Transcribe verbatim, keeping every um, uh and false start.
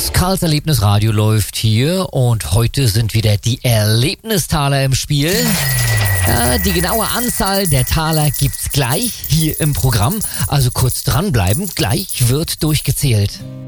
Karls Erlebnisradio läuft hier und heute sind wieder die Erlebnistaler im Spiel. Ja, die genaue Anzahl der Taler gibt's gleich hier im Programm, also kurz dranbleiben, gleich wird durchgezählt.